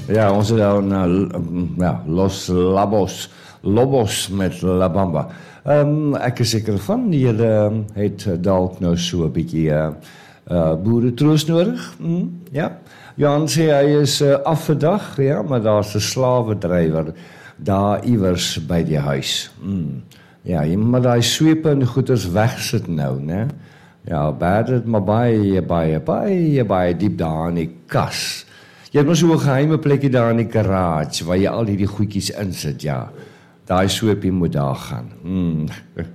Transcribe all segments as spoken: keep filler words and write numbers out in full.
Ja, ons het nou na ja, Los Labos, Lobos met La Bamba. Um, ek is seker van, julle het dalk nou so 'n bietjie uh, uh, boeretroos nodig. Mm, ja. Johan sê hy is uh, af vandag, ja, maar daar's 'n slawedrywer daar iewers by die huis. Mm. Ja, jy moet daai swepe en goeders wegsit nou, né? Ja, baie dit maar baie, baie, baie, baie diep daar in die kas. Jy het maar so 'n geheime plekkie daar in die garage, waar jy al hierdie goedjies insit, ja. Daai sweepie moet daar gaan. Mm.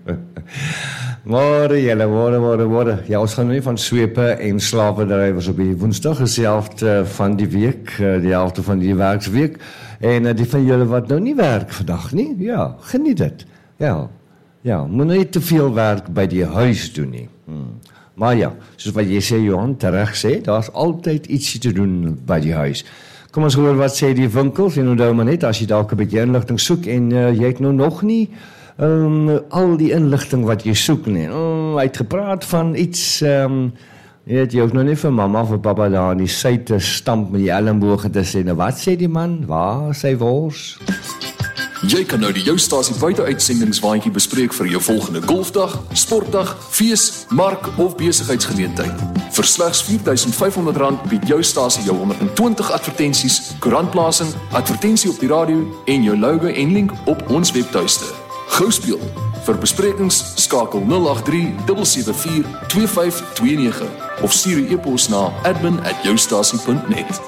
Môre, julle, môre, môre, môre. Ja, ons gaan nou nie van swepe en slawedrywers op die Woensdag, is die helfte van die week, die helfte van die werksweek. En die van julle wat nou nie werk vandag nie, ja, geniet dit. Ja, ja, moet nie te veel werk by die huis doen nie. Hmm. Maar ja, soos wat jy sê, Johan, tereg sê, daar's altyd ietsie te doen by die huis. Kom ons hoor wat sê die winkels, en onthou maar net, as jy dalk 'n bietjie inligting soek, en uh, jy het nou nog nie um, al die inligting wat jy soek nie. Oh, hy het gepraat van iets, um, jy weet, jy hoef nou nie vir mamma of vir papa daar in die sy te stamp met die elmboog te sê, nou wat sê die man, waar sy wors? Jy kan nou die Jou Stasie buiteuitsendingswaandjie bespreek vir jou volgende golfdag, sportdag, fees, mark of besigheidsgeleentheid. Vir slegs vier duisend vyf honderd rand bied Jou Stasie jou honderd en twintig advertensies, koerantplasing, advertensie op die radio en jou logo en link op ons webtuiste. Gou speel. Vir besprekings skakel nul agt drie sewe sewe vier twee vyf twee nege of stuur 'n e-pos na admin at joustasie punt net.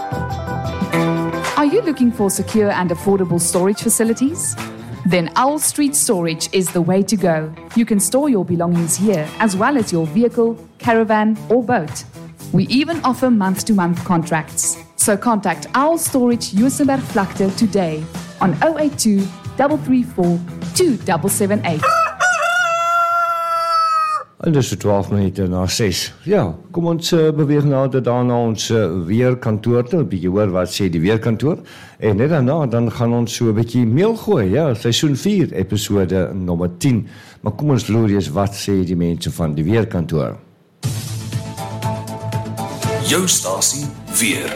Are you looking for secure and affordable storage facilities? Then Owl Street Storage is the way to go. You can store your belongings here, as well as your vehicle, caravan, or boat. We even offer month-to-month contracts. So contact Owl Storage Juisenberg Vlakte today on zero eight two, three three four, two seven seven eight. En dis so twaalf minute na ses. Ja, kom ons uh, beweeg nader daarna ons uh, weerkantoor toe, 'n bietjie hoor wat sê die weerkantoor. En net daarna dan gaan ons so 'n bietjie meel gooi, ja, seisoen vier, episode nommer tien. Maar kom ons loer eers wat sê die mense van die weerkantoor. Jou stasie weer.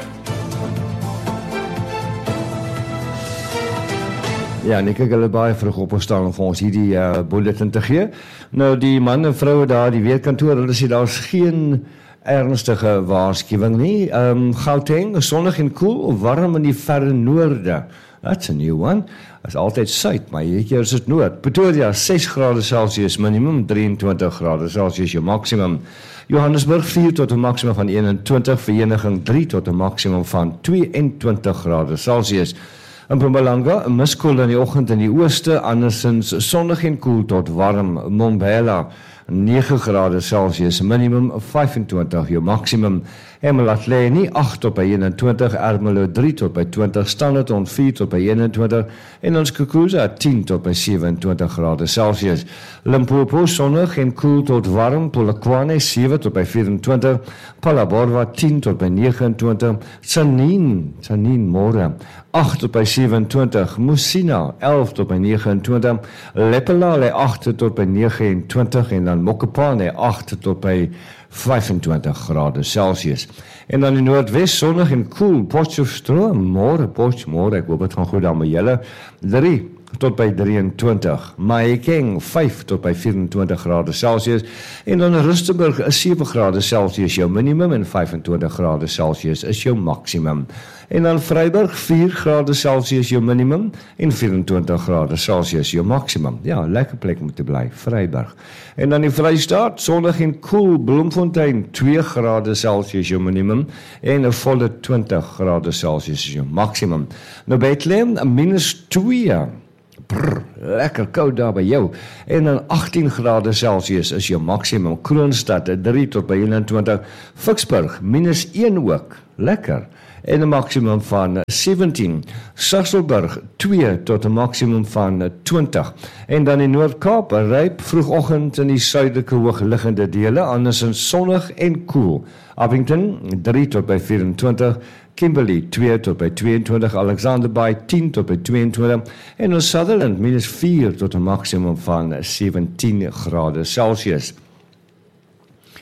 Ja, en ek kyk hulle baie vroeg op opstaan om vir ons hierdie uh, bulletin te gee. Nou, die man en vroue daar, die weerkantoor, hulle sê daar's geen ernstige waarskuwing nie. Um, Gauteng, sonnig en koel, of warm in die verre noorde. That's a new one. Dit is altyd suid, maar hierdie keer is dit noord. Pretoria, ses grade Celsius minimum, drieëntwintig grade Celsius jou maksimum. Johannesburg, vier tot 'n maksimum van eenentwintig, Vereniging drie tot 'n maksimum van tweeëntwintig grade Celsius. In Mpumalanga, 'n miskoel in die oggend in die ooste, andersins sonnig en koel tot warm. Mbombela, nege grade Celsius, minimum vyfentwintig, jou maksimum. Emalahleni, agt tot by eenentwintig, Ermelo drie tot by twintig, Standerton vier tot by eenentwintig, en ons Skukuza tien tot by sewe-en-twintig grade Celsius. Limpopo, sonnig en koel tot warm, Polokwane sewe tot by vyf-en-twintig, Phalaborwa tien tot by nege-en-twintig, Tsanin, Tsanin môre, agt tot by sewe-en-twintig, Musina elf tot by nege-en-twintig, Lepelale agt tot by nege-en-twintig, en dan Mokopane agt tot by vyfentwintig grade Celsius. En dan in die noordwes sonnig en koel, Potchefstroom, môre, Potchefstroom, ek hoop dit gaan goed daar met julle, drie tot by drieëntwintig, Mahikeng vyf tot by vyfentwintig grade Celsius, en dan Rustenburg is sewe grade Celsius jou minimum en vyfentwintig grade Celsius is jou maksimum. En dan Vryburg vier grade Celsius jou minimum en vyfentwintig grade Celsius jou maksimum. Ja, lekker plek om te bly, Vryburg. En dan die Vrystaat, sonnig en koel, Bloemfontein twee grade Celsius jou minimum en 'n volle twintig grade Celsius jou maksimum. Nou Bethlehem, minus twee. Brr, lekker koud daar by jou. En dan agttien grade Celsius is jou maksimum. Kroonstad drie tot by eenentwintig. Vicksburg minus een ook. Lekker. En 'n maksimum van sewentien. Saxelburg twee tot 'n maksimum van twintig. En dan in Noord-Kaap, ryp vroegoggend in die suidelike hoogliggende dele, andersins sonnig en koel. Abington drie tot by vyfentwintig. Kimberley twee tot by tweeëntwintig, Alexander Bay tien tot by tweeëntwintig en in Sutherland minus vier tot 'n maksimum van sewentien grade Celsius.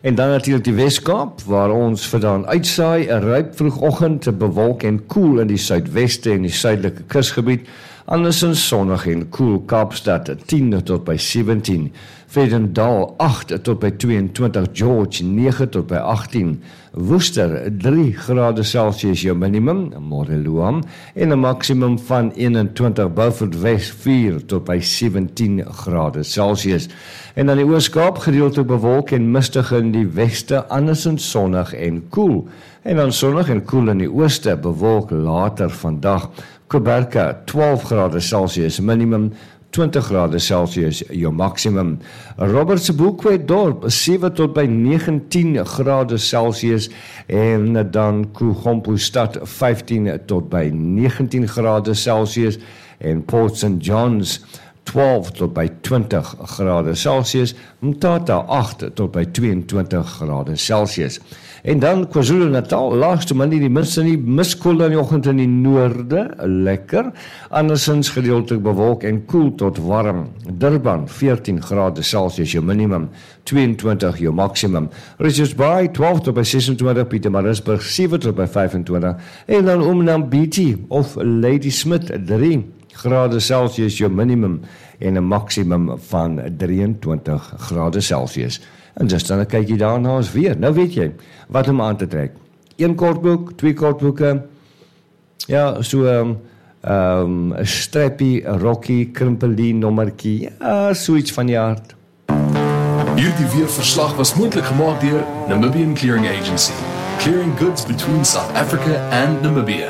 En dan natuurlik die Weskaap, waar ons vandaan uitsaai, 'n ryp vroegoggend, bewolk en koel in die suidweste en die suidelike kusgebied, andersins sonnig en koel. Kaapstad tien tot by sewentien, Vredendal agt tot by tweeëntwintig, George nege tot by agttien, Worcester drie grade Celsius jou minimum, Moreluam, en 'n maksimum van eenentwintig, Beaufort Wes vier tot by sewentien grade Celsius. En dan die Oos-Kaap gedeeltelik bewolk en mistig in die weste, andersins sonnig en koel. En dan sonnig en koel in die ooste, bewolk later vandag. Kuberka twaalf grade Celsius minimum, twintig grade Celsius jou maksimum. Robertsburg dorp sewe tot by negentien grade Celsius en dan Kuchompu stad vyftien tot by negentien grade Celsius en Port Saint John's twaalf tot by twintig grade Celsius, Mtata agt tot by tweeëntwintig grade Celsius. En dan KwaZulu-Natal, laagste maar nie die minste nie, miskoel in die oggend in die noorde, lekker, andersins gedeeltelik bewolk en koel tot warm. Durban veertien grade Celsius jou minimum, tweeëntwintig jou maksimum. Richards Bay twaalf tot by sesentwintig, Pietermaritzburg sewe tot by vyfentwintig, en dan Umnambiti of Ladysmith drie grade Celsius jou minimum en 'n maksimum van drieëntwintig grade Celsius. En just dan 'n kykie daarna is weer. Nou weet jy wat om aan te trek. Een kortbroek, twee kortbroeke. Ja, so 'n um, um, strappie, rokkie, krimpelie, nommertjie. Ja, so iets van die aard. Hierdie weerverslag was moontlik gemaak deur Namibian Clearing Agency, clearing goods between South Africa and Namibia.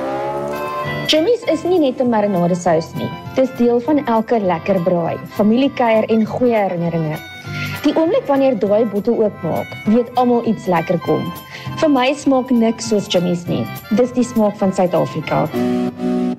Jimmy's is nie net 'n marinade sous nie. Dis deel van elke lekker braai, familiekuier en goeie herinneringe. Die oomblik wanneer daai bottel oopmaak, weet almal iets lekker kom. Vir my smaak niks soos Jimmy's nie. Dis die smaak van Suid-Afrika.